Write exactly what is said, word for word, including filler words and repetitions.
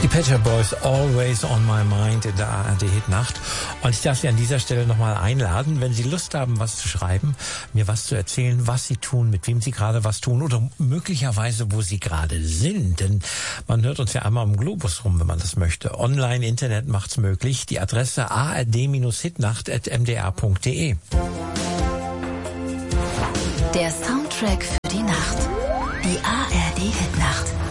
Die Pet Shop Boys, Always on My Mind in der A R D-Hitnacht. Und ich darf Sie an dieser Stelle nochmal einladen, wenn Sie Lust haben, was zu schreiben, mir was zu erzählen, was Sie tun, mit wem Sie gerade was tun oder möglicherweise, wo Sie gerade sind. Denn man hört uns ja einmal im Globus rum, wenn man das möchte. Online, Internet macht's möglich. Die Adresse a r d hitnacht at m d r punkt d e. Der Soundtrack für die Nacht. Die A R D-Hitnacht.